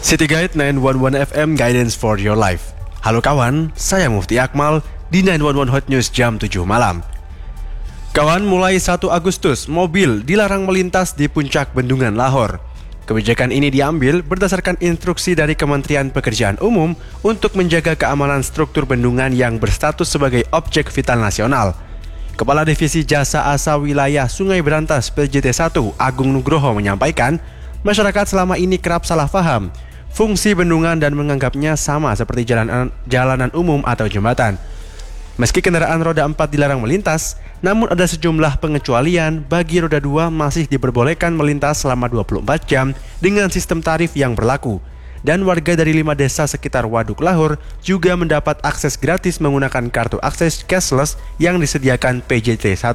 City Guide 911 FM Guidance for Your Life. Halo kawan, saya Mufti Akmal di 911 Hot News jam 7 malam. Kawan, mulai 1 Agustus, mobil dilarang melintas di puncak Bendungan Lahore. Kebijakan ini diambil berdasarkan instruksi dari Kementerian Pekerjaan Umum untuk menjaga keamanan struktur bendungan yang berstatus sebagai objek vital nasional. Kepala Divisi Jasa Asa Wilayah Sungai Berantas PJT 1 Agung Nugroho menyampaikan, masyarakat selama ini kerap salah paham fungsi bendungan dan menganggapnya sama seperti jalanan umum atau jembatan. Meski kendaraan roda 4 dilarang melintas, namun ada sejumlah pengecualian bagi roda 2 masih diperbolehkan melintas selama 24 jam dengan sistem tarif yang berlaku. Dan warga dari 5 desa sekitar Waduk Lahore juga mendapat akses gratis menggunakan kartu akses cashless yang disediakan PJT 1.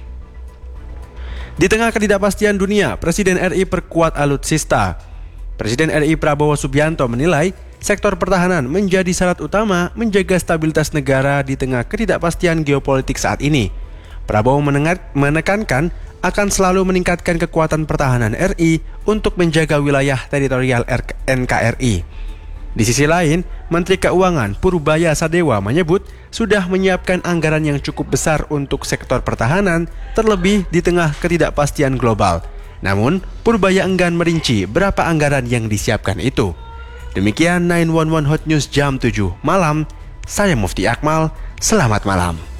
Di tengah ketidakpastian dunia, Presiden RI perkuat alutsista. Presiden RI Prabowo Subianto menilai sektor pertahanan menjadi syarat utama menjaga stabilitas negara di tengah ketidakpastian geopolitik saat ini. Prabowo menekankan akan selalu meningkatkan kekuatan pertahanan RI untuk menjaga wilayah teritorial NKRI. Di sisi lain, Menteri Keuangan Purbaya Sadewa menyebut sudah menyiapkan anggaran yang cukup besar untuk sektor pertahanan, terlebih di tengah ketidakpastian global. Namun, Purbaya enggan merinci berapa anggaran yang disiapkan itu. Demikian 911 Hot News jam 7 malam. Saya Mufti Akmal, selamat malam.